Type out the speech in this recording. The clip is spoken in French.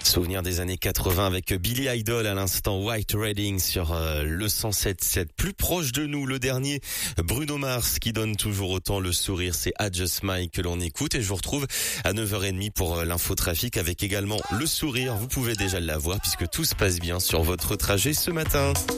Souvenir des années 80 avec Billy Idol à l'instant, White Wedding sur le 107.7. Plus proche de nous, le dernier, Bruno Mars qui donne toujours autant le sourire. C'est I Just Smile que l'on écoute et je vous retrouve à 9h30 pour l'infotrafic avec également le sourire. Vous pouvez déjà l'avoir puisque tout se passe bien sur votre trajet ce matin.